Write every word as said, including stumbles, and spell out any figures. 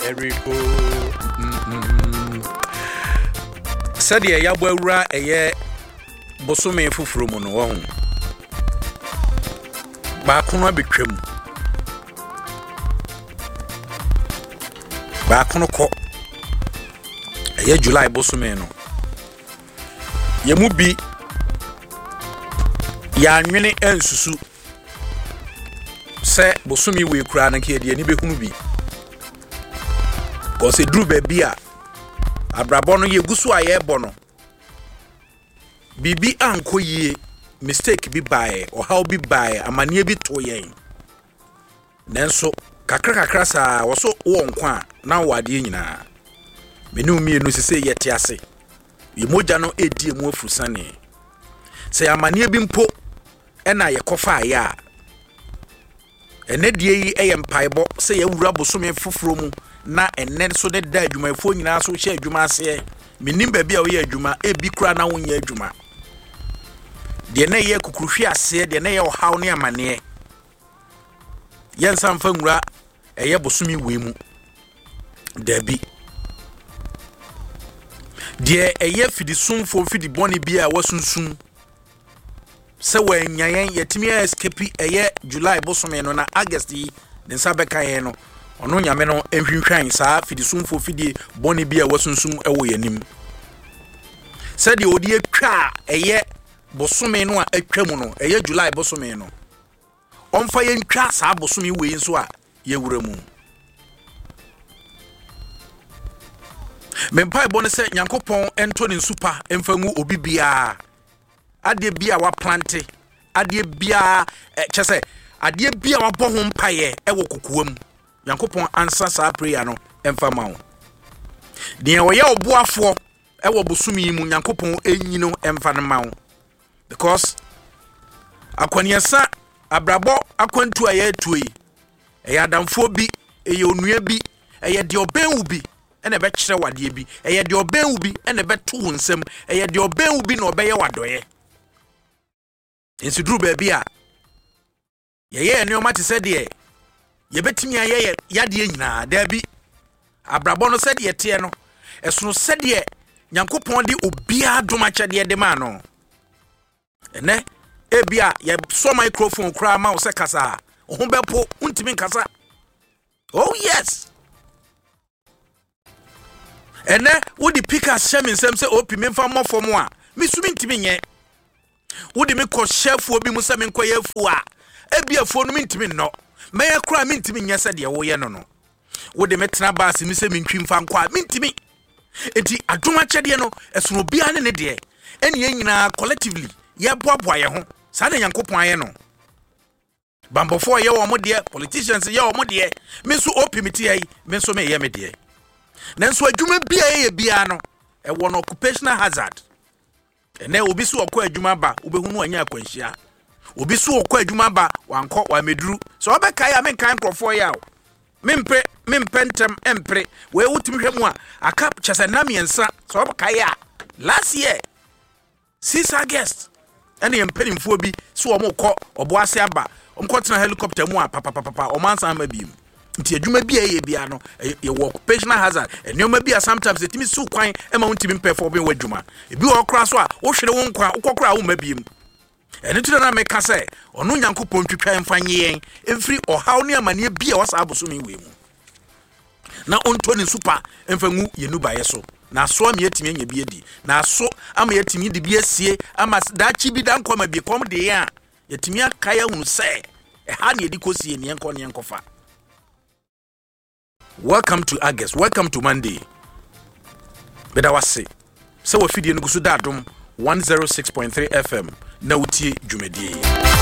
Jericho. Said ye yabwera a ye bosume fufuru mu no won. Ba kono betwam. Ba kono ko. Ye July bosume no. Ye mu bi ya nwene ensusu. Se bosumi we kura na ke de ni behunu bi. Ko se dru ba bia abrabo no ye gusu aye bo no. Bibi anko yie mistake bi bae o how bi bae amane bi to yen. Nenso kakra kakra sa wo so wo nkwa na wade nyina. Menu mi enu sese yete ase. Ye moja no edi emu afusane. Se amane bi mpo ena ye kofa ya. Ene die yi eyem paibo se ye wura bosome foforo mu na ene so de da adwumafo nyina so hye adwuma ase menim ba bia wo ye adwuma e bi kura na wo nya adwuma de na ye kukuhwe ase de na ye wo haw ne amane ye nsamfa nwura eye bosome we mu dabi de eye fidi sumfo fidi boni bia wasunsun se wen nyayen yetimi escape eye July bosome no na August yi den sabeka ye no ono nyame no enhwehwan saa fidi sumfo fidi boni bia wasunsun ewo yanim se de odi atwa eye bosome no a atwa mu no eye July bosome no onfa ye ntwa saa bosome we nso a ye wura mu mempai bone se nyankopon ento ne super emfangu obi bia ade bia wa plante ade bia chese ade bia wa bo ho mpaye e wo kokoam yankopon answer sa prayer no emfa ma wo de wo ye oboafo e wo bosumi mu yankopon enyino emfa no ma wo because akwaniasa abrabo akwantu aye tuyi e yadamfo bi e ye onua bi e ye de obenwu bi ene be kire wade bi e ye de obenwu bi ene be to nsem e ye de obenwu bi na obeye wadoye insidru baby a ye ye ne o mate se de ye betimi aye yade nyina da bi abrabo no se de te no esono se de nyankopon de obia doma kyede de ma no ene ebia ye so microphone kra ma wo se kasa ho bepo untimi kasa oh yes ene wo di pickers shame nsem se opi memfa mofo mo a misumi ntimi nye wodi me ko chef obi mu se me nkoye fu a ebia fu no mintimi no me ya kra mintimi nya se de wo ye no no wodi me tena bass mi se me ntwi mfa nkwa mintimi enti adwuma kyede no esono bia ne ne de ene ye nyina collectively ye boaboa ye ho sa na yankopon aye no bambofo ye wo mo de politicians ye wo mo de me so opi miti ayi me so me ye me de nanso adwuma bia ye bia no e wo no occupational hazard ene obi so okọ adwuma ba obehunu anya akwanhia obi so okọ adwuma ba wankọ wa meduru so obeka ya menkan krofo ya o mempre mempentem empre we wutimi hwemu a aka chese namiensa so obeka ya last year six August ene yempenimfo bi so omukọ oboase aba omkọ tena helicopter mu a papa papa omansa ma biem nti adwuma bia ye bia no ye occupational hazard enoma bia sometimes etimi su kwan e ma untimi mpefo ben wadwuma ebi wo kra so a wo hwere wo nkwa ukokra wo mabiem ene tuda na meka se ono nyankopon twetwa emfanye yen emfiri ohaw ne amane bia wasa abosomi we mu na onto ne super emfangu yenuba ye so na so am yetimi anya bi edi na so am yetimi de bi asie ama da chi bi dan kwama bi kom de ya yetimi akaya hunu se e ha ne edi kosie ne enko ne enkofa. Welcome to August. Welcome to Monday. Beda wase. Se wa fidie nugusu dadum one oh six point three F M. Na utie jumedi.